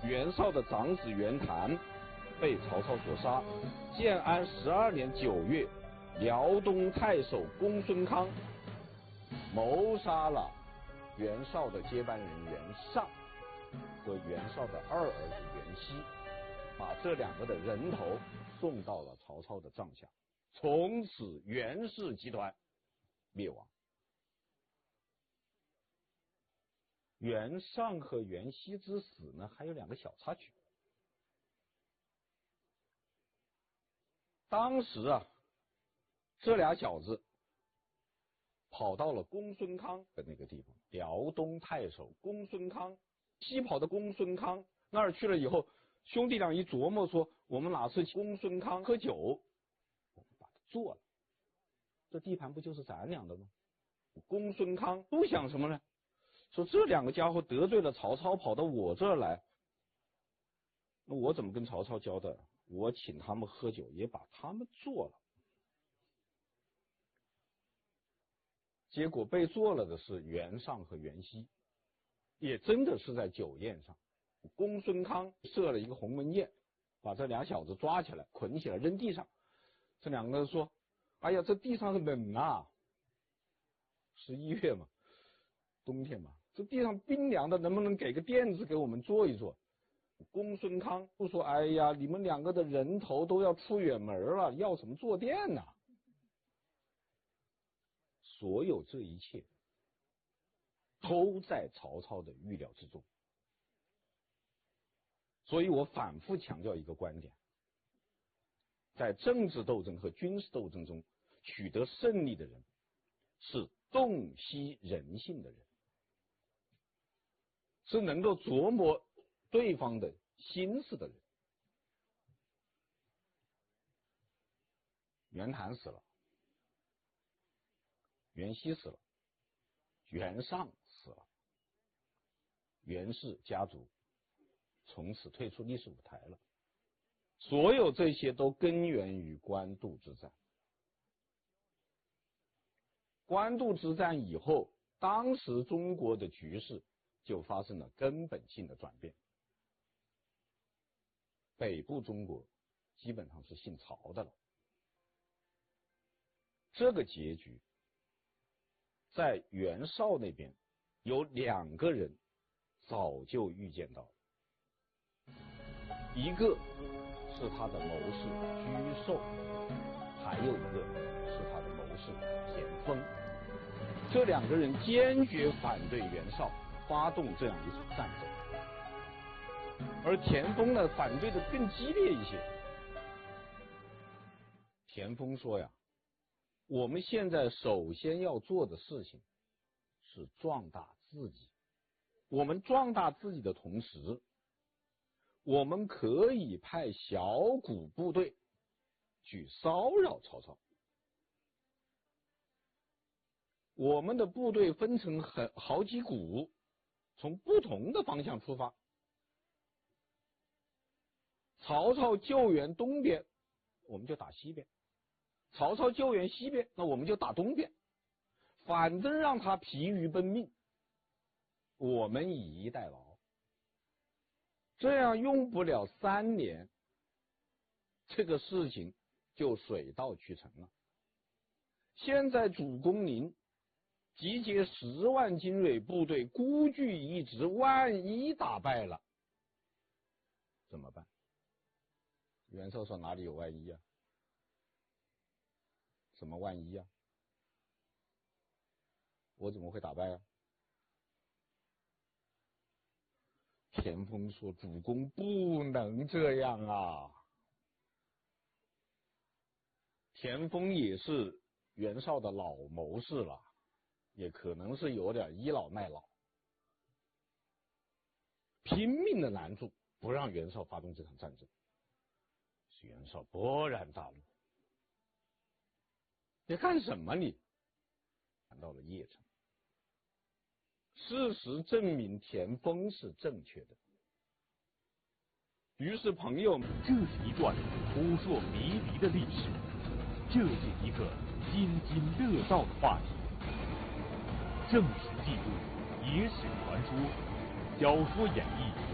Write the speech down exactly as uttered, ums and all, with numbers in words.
袁绍的长子袁谭被曹操所杀。建安十二年九月，辽东太守公孙康谋杀了袁绍的接班人袁尚和袁绍的二儿子袁熙，把这两个的人头送到了曹操的帐下，从此袁氏集团灭亡。袁尚和袁熙之死呢，还有两个小插曲。当时啊，这俩小子跑到了公孙康的那个地方，辽东太守公孙康，西跑到公孙康那儿去了以后，兄弟俩一琢磨说，我们哪次公孙康喝酒，我们把他做了，这地盘不就是咱俩的吗？公孙康不想什么呢？说这两个家伙得罪了曹操，跑到我这儿来，那我怎么跟曹操交代？我请他们喝酒，也把他们做了。结果被做了的是袁尚和袁熙，也真的是在酒宴上，公孙康设了一个鸿门宴，把这俩小子抓起来，捆起来扔地上。这两个人说：“哎呀，这地上是冷啊，十一月嘛，冬天嘛，这地上冰凉的，能不能给个垫子给我们坐一坐？”公孙康不说：“哎呀，你们两个的人头都要出远门了，要什么坐垫呢？”所有这一切都在曹操的预料之中。所以我反复强调一个观点，在政治斗争和军事斗争中取得胜利的人是洞悉人性的人，是能够琢磨对方的心思的人。袁谭死了，袁熙死了，袁尚死了，袁氏家族从此退出历史舞台了。所有这些都根源于官渡之战。官渡之战以后，当时中国的局势就发生了根本性的转变。北部中国基本上是姓曹的了。这个结局在袁绍那边有两个人早就预见到了，一个是他的谋士沮授，还有一个是他的谋士田丰。这两个人坚决反对袁绍发动这样一场战争，而田丰呢，反对的更激烈一些。田丰说呀，我们现在首先要做的事情是壮大自己，我们壮大自己的同时，我们可以派小股部队去骚扰曹操。我们的部队分成很好几股，从不同的方向出发。曹操救援东边，我们就打西边；曹操救援西边，那我们就打东边。反正让他疲于奔命，我们以逸待劳。这样用不了三年，这个事情就水到渠成了。现在主攻您集结十万精锐部队，孤据一掷，万一打败了怎么办？袁绍说哪里有万一啊？什么万一啊？我怎么会打败啊？田丰说主公不能这样啊。田丰也是袁绍的老谋士了，也可能是有点倚老卖老，拼命的拦住，不让袁绍发动这场战争。袁绍勃然大怒，你干什么你？赶到了邺城。事实证明田丰是正确的。于是朋友们， 这是一段扑朔迷离的历史，这是一个津津乐道的话题。正史记录，野史传说，小说演绎，